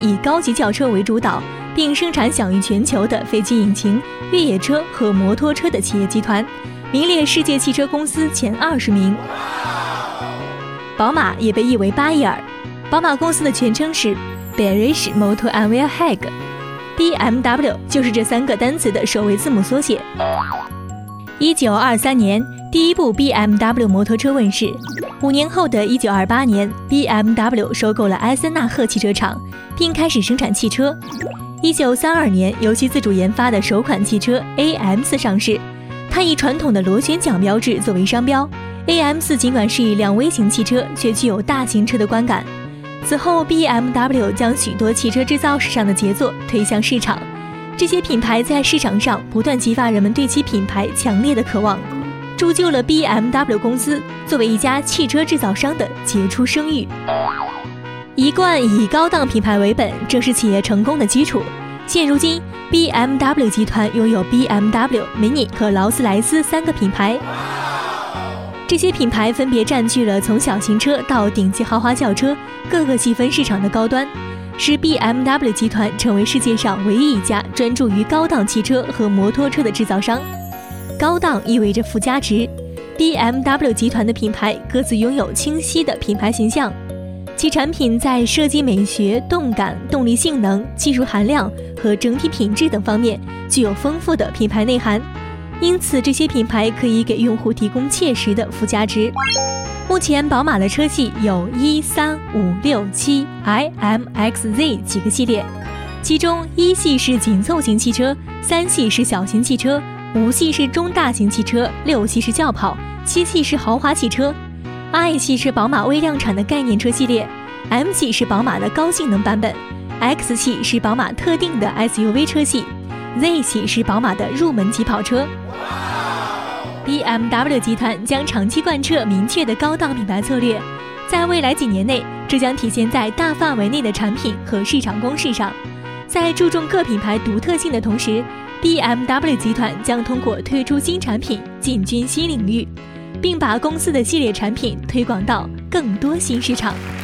以高级轿车为主导，并生产享誉全球的飞机引擎、越野车和摩托车的企业集团，名列世界汽车公司前20名。宝马也被译为巴伊尔，宝马公司的全称是 Berlish Motor Anwar Hague，BMW 就是这3个单词的首位字母缩写。1923年，第一部 BMW 摩托车问世。5年后的1928年 ，BMW 收购了埃森纳赫汽车厂，并开始生产汽车。1932年，由其自主研发的首款汽车 AM4 上市，它以传统的螺旋桨标志作为商标。AM4 尽管是一辆微型汽车，却具有大型车的观感。此后 ，BMW 将许多汽车制造史上的杰作推向市场。这些品牌在市场上不断激发人们对其品牌强烈的渴望，铸就了 BMW 公司作为一家汽车制造商的杰出声誉。一贯以高档品牌为本，这是企业成功的基础。现如今 ，BMW 集团拥有 BMW、Mini 和劳斯莱斯3个品牌。这些品牌分别占据了从小型车到顶级豪华轿车各个细分市场的高端，使 BMW 集团成为世界上唯一一家专注于高档汽车和摩托车的制造商。高档意味着附加值， BMW 集团的品牌各自拥有清晰的品牌形象，其产品在设计美学、动感、动力性能、技术含量和整体品质等方面具有丰富的品牌内涵，因此这些品牌可以给用户提供切实的附加值。目前宝马的车系有1、3、5、6、7、IMXZ 几个系列，其中1系是紧凑型汽车，3系是小型汽车，5系是中大型汽车，6系是轿跑，7系是豪华汽车。I 系是宝马未量产的概念车系列， M 系是宝马的高性能版本， X 系是宝马特定的 SUV 车系， Z 系是宝马的入门级跑车。BMW 集团将长期贯彻明确的高档品牌策略，在未来几年内，这将体现在大范围内的产品和市场攻势上。在注重各品牌独特性的同时， BMW 集团将通过推出新产品进军新领域，并把公司的系列产品推广到更多新市场。